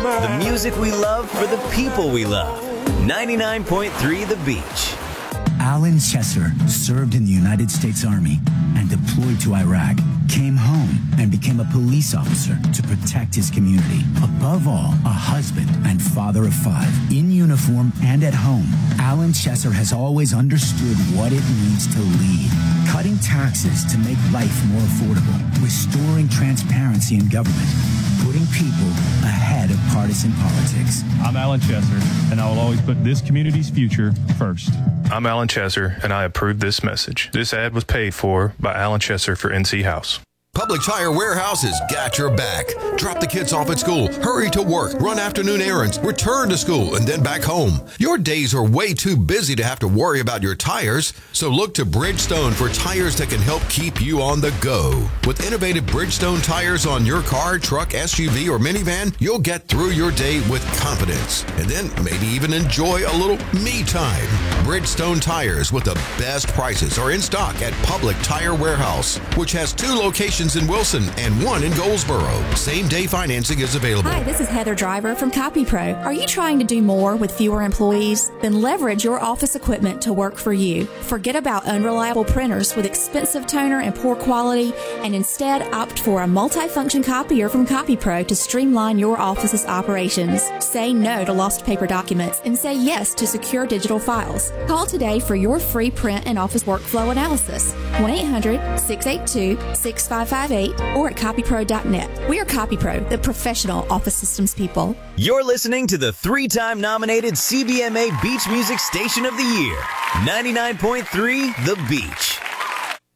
The music we love for the people we love. 99.3 The Beach. Alan Chesser served in the United States Army and deployed to Iraq, came home and became a police officer to protect his community. Above all, a husband and father of 5. In uniform and at home, Alan Chesser has always understood what it means to lead. Cutting taxes to make life more affordable, restoring transparency in government, putting people ahead of partisan politics. I'm Alan Chesser, and I will always put this community's future first. I'm Alan Chesser, and I approve this message. This ad was paid for by Alan Chesser for NC House. Public Tire Warehouse has got your back. Drop the kids off at school, hurry to work, run afternoon errands, return to school, and then back home. Your days are way too busy to have to worry about your tires, so look to Bridgestone for tires that can help keep you on the go. With innovative Bridgestone tires on your car, truck, SUV, or minivan, you'll get through your day with confidence, and then maybe even enjoy a little me time. Bridgestone tires with the best prices are in stock at Public Tire Warehouse, which has 2 locations in Wilson and 1 in Goldsboro. Same-day financing is available. Hi, this is Heather Driver from CopyPro. Are you trying to do more with fewer employees? Then leverage your office equipment to work for you. Forget about unreliable printers with expensive toner and poor quality, and instead opt for a multifunction copier from CopyPro to streamline your office's operations. Say no to lost paper documents and say yes to secure digital files. Call today for your free print and office workflow analysis. 1-800-682-6558 or at copypro.net. We are CopyPro, the professional office systems people. You're listening to the 3-time nominated CBMA Beach Music Station of the Year. 99.3 The Beach.